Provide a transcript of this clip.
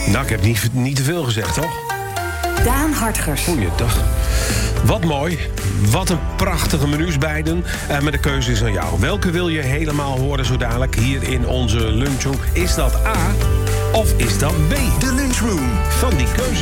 Nou, ik heb niet te veel gezegd, toch? Daan Hartgers. Goeiedag. Wat mooi. Wat een prachtige menus beiden. Maar de keuze is aan jou. Welke wil je helemaal horen zo dadelijk hier in onze lunchroom? Is dat A of is dat B? De Lunchroom Van die keuze.